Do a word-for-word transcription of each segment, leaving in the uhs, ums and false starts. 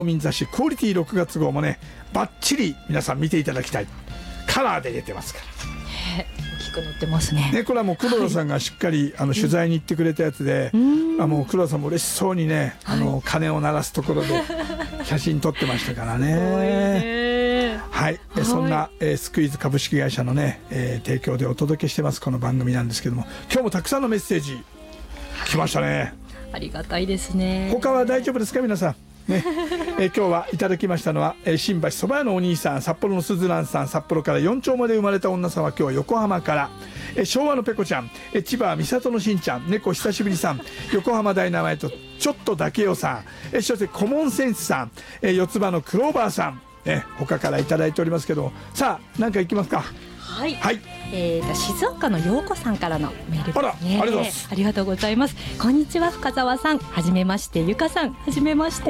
民雑誌クオリティろくがつ号もねバッチリ皆さん見ていただきたい。カラーで出てますから、 ね、大きく載ってますね。 ね、これはもう黒田さんがしっかり、はい、あの取材に行ってくれたやつで、うん、あもう黒田さんも嬉しそうにね、はい、あの鐘を鳴らすところで写真撮ってましたからね。はい、はい、そんな、えー、スクイーズ株式会社のね、えー、提供でお届けしてますこの番組なんですけども、今日もたくさんのメッセージ来ましたね、はい、 ありがたいですね。 他は大丈夫ですか皆さんね。えー、今日はいただきましたのは、えー、新橋そば屋のお兄さん、札幌のすずらんさん、札幌からよん丁まで生まれた女さんは今日は横浜から、えー、昭和のペコちゃん、えー、千葉美里のしんちゃん、猫久しぶりさん、横浜ダイナマイトちょっとだけよさん、えー、そしてコモンセンスさん、えー、四つ葉のクローバーさん、ね、他からいただいておりますけど、さあ何かいきますか。 はい、はい、えー、と静岡の陽子さんからのメールですね。 あら、ありがとうございます。 ありがとうございます。こんにちは深澤さん、はじめまして。ゆかさん、はじめまして。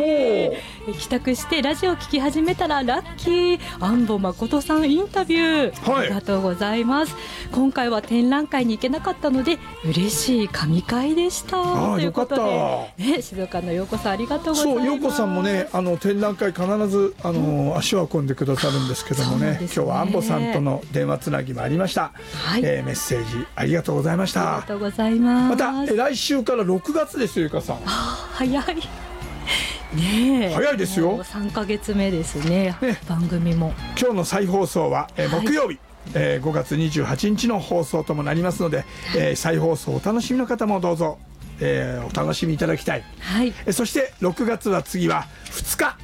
帰宅してラジオ聞き始めたらラッキー。安保誠さんインタビュー、はい、ありがとうございます。今回は展覧会に行けなかったので嬉しい神回でした。 あ、 ということで、 ね、 静岡の陽子さんありがとうございます。 そう、陽子さんもね、あの展覧会必ずあの、うん、足を運んでくださるんですけども ね, ね今日は安保さんとの電話つなぎもありました。はい、えー、メッセージありがとうございました。 ありがとうございます。 また来週からろくがつですよ、ゆかさん。 早いねえ、 早いですよ。 さんかげつめですね、ね、番組も。 今日の再放送は、えー、木曜日、はい、えー、ごがつにじゅうはちにちの放送ともなりますので、えー、再放送お楽しみの方もどうぞ、えー、お楽しみいただきたい、はい、えー、そしてろくがつは次はふつか、はい、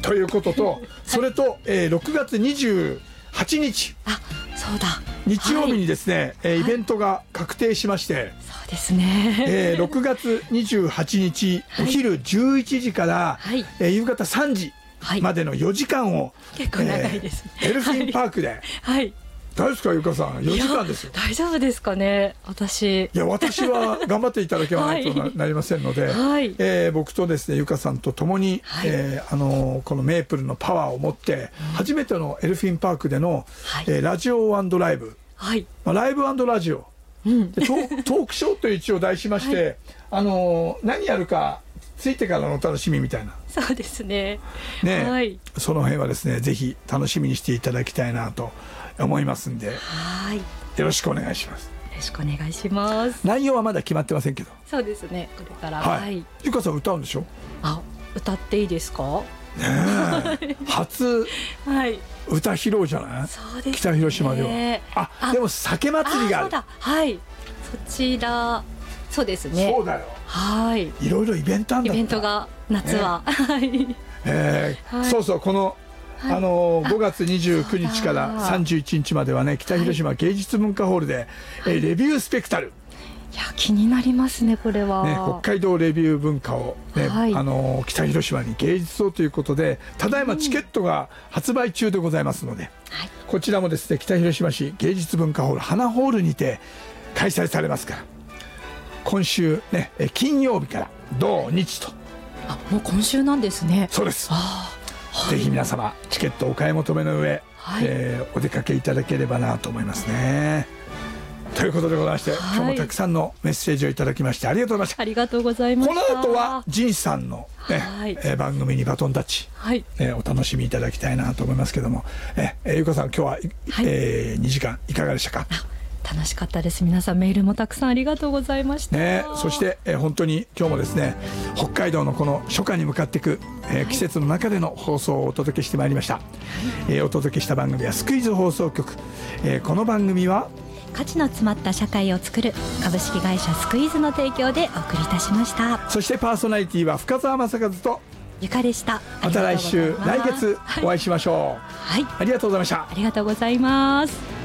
ということと、はい、それと、えー、ろくがつにじゅうはちにち、 あ、そうだ、 日曜日にですね、はい、えー、イベントが確定しまして、はい、 そうですね、 えー、ろくがつにじゅうはちにち、はい、お昼じゅういちじから、はい、えー、夕方さんじまでのよじかんを、 結構長いですね、 えー、エルフィンパークで、はい、大丈夫ですかゆかさん、よじかんですよ。 大丈夫ですかね。私いや私は頑張っていただけないと な,、はい、なりませんので、はい、えー、僕とですねゆかさんと共に、はい、えー、あのー、このメープルのパワーを持って、うん、初めてのエルフィンパークでの、はい、えー、ラジオ&ライブ、はい、まあ、ライブ&ラジオ、うん、でト, トークショーという一応題しまして、はい、あのー、何やるかついてからのお楽しみみたいな。 そうですね。 ね、 はい、 その辺はですねぜひ楽しみにしていただきたいなと思いますんで、 はい、 よろしくお願いします。 よろしくお願いします。 内容はまだ決まってませんけど。 そうですね、これから。 はい。ゆかさん歌うんでしょ。 あ、歌っていいですか。 ね初歌披露じゃない。 そうですね、 北広島では。あ、でも酒祭りがある。 そうだ、はい、そちら。そうですね。 そうだよ。 はい。 いろいろイベントあんだった。 イベントが夏は。はい。 ええ、そうそう、このあのごがつにじゅうくにちからさんじゅういちにちまではね、北広島芸術文化ホールで、はい、レビュースペクタル。 いや、気になりますね、これは。 ね、北海道レビュー文化を、ね、はい、あの北広島に芸術をということで、ただいまチケットが発売中でございますので、はい、こちらもですね、北広島市芸術文化ホール花ホールにて開催されますから、今週ね、金曜日から土日と。 あ、もう今週なんですね。 そうです。ぜひ皆様チケットをお買い求めの上、はい、えー、お出かけいただければなと思いますね。ということでございまして、はい、今日もたくさんのメッセージをいただきましてありがとうございました。 ありがとうございました。 この後は仁さんの、ね、はい、えー、番組にバトンタッチ、はい、えー、お楽しみいただきたいなと思いますけども、えー、ゆかさん今日は、はい、えー、にじかんいかがでしたか。 楽しかったです。皆さんメールもたくさんありがとうございました、 ね、そして、えー、本当に今日もですね、北海道のこの初夏に向かっていく、えー、季節の中での放送をお届けしてまいりました、はい、えー、お届けした番組はスクイズ放送局、えー、この番組は価値の詰まった社会を作る株式会社スクイズの提供でお送りいたしました。 そしてパーソナリティは深澤正和とゆかでした。 また来週来月お会いしましょう。 はい、 ありがとうございました。 ありがとうございます。